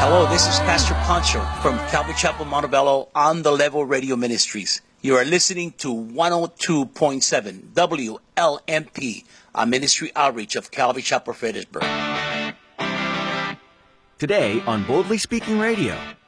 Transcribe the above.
Hello, this is Pastor Pancho from Calvary Chapel, Montebello on the Level Radio Ministries. You are listening to 102.7 WLMP, a ministry outreach of Calvary Chapel, Fredericksburg. Today on Boldly Speaking Radio,